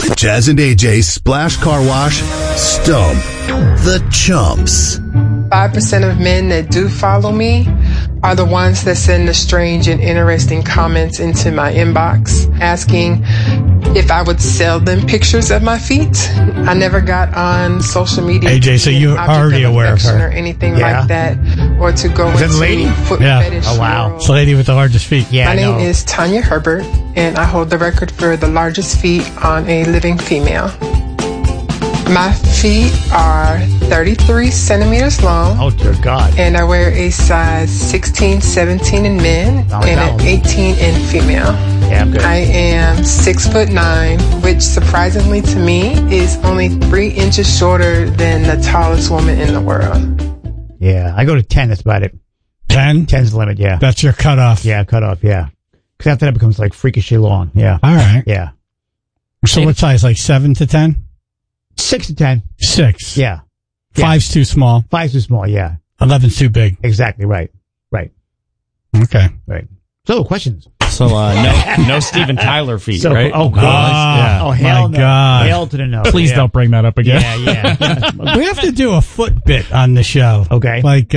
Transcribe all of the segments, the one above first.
Jazz and AJ Splash Car Wash Stump the Chumps. 5% of men that do follow me are the ones that send the strange and interesting comments into my inbox asking if I would sell them pictures of my feet. I never got on social media. AJ, so you're already aware of her. Or anything like that, or to go into foot fetish. Oh, wow. It's the lady with the largest feet. My name is Tanya Herbert, and I hold the record for the largest feet on a living female. My feet are 33 centimeters long. Oh, dear God. And I wear a size 16, 17 in men and an 18 in female. Yeah, I'm good. I am 6'9", which surprisingly to me is only 3 inches shorter than the tallest woman in the world. Yeah, I go to 10. That's about it. 10? 10's the limit, yeah. That's your cutoff. Yeah, cutoff, yeah. Because after that it becomes like freakishly long, yeah. All right. Yeah. So what size, like 7 to 10? 6 to 10. 6. Yeah. 5's too small. 5's too small, yeah. 11's too big. Exactly, right. Right. Okay. Right. So, questions? So, no Steven Tyler feet, right? Oh, God. Yeah. Oh, hell my no. God. Hell to the no. Please don't bring that up again. Yeah. We have to do a foot bit on the show. Okay. Like,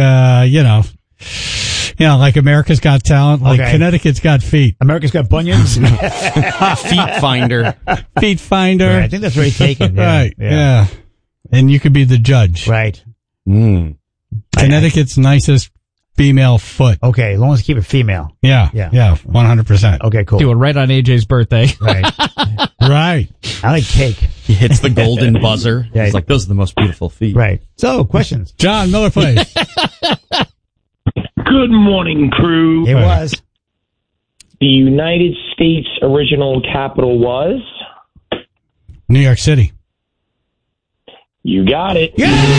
like America's Got Talent. Like Connecticut's Got Feet. America's Got Bunions. Feet Finder. Feet Finder. Right, I think that's already taken. Yeah. Right. Yeah. And you could be the judge. Right. Connecticut's nicest female foot. Okay, as long as you keep it female. Yeah. 100%. Okay, cool. Do it right on AJ's birthday. Right. Right. I like cake. He hits the golden buzzer. Yeah. He's like, those are the most beautiful feet. Right. So, questions. John Miller, please. Good morning, crew. It was. The United States original capital was? New York City. You got it. Yeah!